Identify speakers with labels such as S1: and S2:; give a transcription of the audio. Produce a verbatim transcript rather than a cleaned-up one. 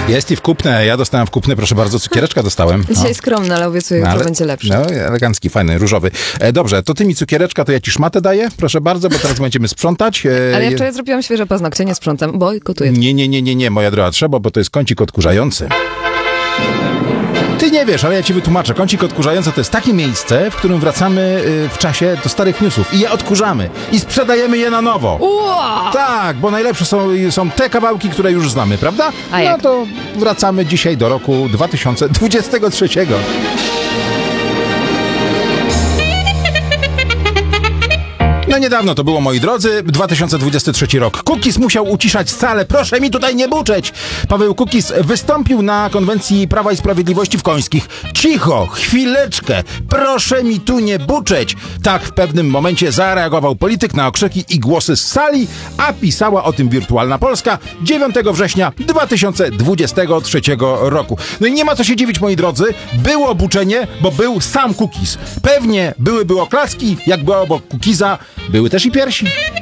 S1: Jest i w kupne. Ja dostałem w kupne, proszę bardzo, cukiereczka dostałem.
S2: Dzisiaj skromny, ale obiecuję,
S1: No,
S2: że
S1: ale-
S2: będzie lepszy.
S1: No, elegancki, fajny, różowy. E, dobrze, to ty mi cukiereczka, to ja ci szmatę daję, proszę bardzo, bo teraz będziemy sprzątać. E,
S2: Ale ja wczoraj zrobiłam świeże paznokcie, nie sprzątam, bojkotuję.
S1: Nie, nie, nie, nie, nie, moja droga, trzeba, bo to jest kącik odkurzający. Ty nie wiesz, ale ja ci wytłumaczę. Kącik odkurzający to jest takie miejsce, w którym wracamy y, w czasie do starych newsów i je odkurzamy i sprzedajemy je na nowo.
S2: Ua!
S1: Tak, bo najlepsze są, są te kawałki, które już znamy, prawda?
S2: A
S1: no
S2: jak?
S1: to wracamy dzisiaj do roku dwa tysiące dwudziestego trzeciego. No niedawno to było, moi drodzy, dwa tysiące dwudziesty trzeci rok. Kukiz musiał uciszać salę. Proszę mi tutaj nie buczeć! Paweł Kukiz wystąpił na konwencji Prawa i Sprawiedliwości w Końskich. Cicho, chwileczkę, proszę mi tu nie buczeć! Tak w pewnym momencie zareagował polityk na okrzyki i głosy z sali, a pisała o tym Wirtualna Polska dziewiątego września dwa tysiące dwudziestego trzeciego roku. No i nie ma co się dziwić, moi drodzy, było buczenie, bo był sam Kukiz. Pewnie byłyby oklaski, jak było obok Kukiza, były też i piersi.